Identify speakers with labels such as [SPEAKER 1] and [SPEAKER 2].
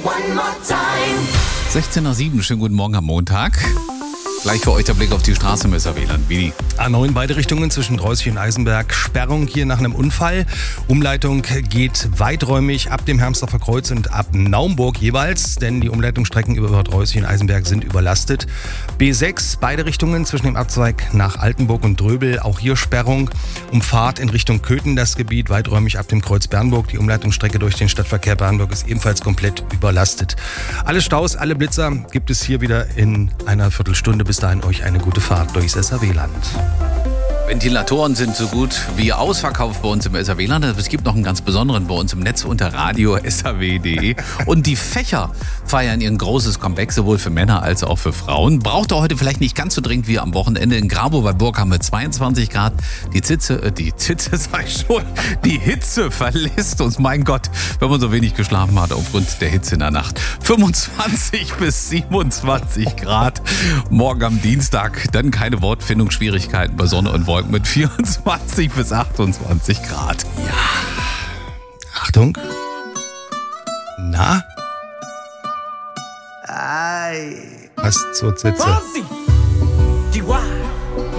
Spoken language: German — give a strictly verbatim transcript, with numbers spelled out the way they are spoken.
[SPEAKER 1] sechzehn nach sieben, schönen guten Morgen am Montag. Gleich für euch der Blick auf die Straße im S R W-Land. Wie die?
[SPEAKER 2] A neun beide Richtungen zwischen Reußig und Eisenberg. Sperrung hier nach einem Unfall. Umleitung geht weiträumig ab dem Hermsdorfer Kreuz und ab Naumburg jeweils, denn die Umleitungsstrecken über Bad Reußig und Eisenberg sind überlastet. B sechs beide Richtungen zwischen dem Abzweig nach Altenburg und Dröbel. Auch hier Sperrung. Umfahrt in Richtung Köthen das Gebiet, weiträumig ab dem Kreuz Bernburg. Die Umleitungsstrecke durch den Stadtverkehr Bernburg ist ebenfalls komplett überlastet. Alle Staus, alle Blitzer gibt es hier wieder in einer Viertelstunde. Bis dahin euch eine gute Fahrt durchs S R W-Land.
[SPEAKER 1] Ventilatoren sind so gut wie ausverkauft bei uns im S R W-Land. Es gibt noch einen ganz besonderen bei uns im Netz unter radio punkt s r w punkt d e. Und die Fächer feiern ihr großes Comeback, sowohl für Männer als auch für Frauen. Braucht ihr heute vielleicht nicht ganz so dringend wie am Wochenende. In Grabow bei Burg haben wir zweiundzwanzig Grad. Die Zitze, äh, die Zitze sag ich schon, die Hitze verlässt uns. Mein Gott, wenn man so wenig geschlafen hat aufgrund der Hitze in der Nacht. fünfundzwanzig bis siebenundzwanzig Grad. Morgen am Dienstag dann keine Wortfindungsschwierigkeiten bei Sonne und Wolken mit vierundzwanzig bis achtundzwanzig Grad.
[SPEAKER 2] Ja. Achtung. Na?
[SPEAKER 3] Ay.
[SPEAKER 2] Passt zur Zitze.
[SPEAKER 3] Fonsi. Chihuahua.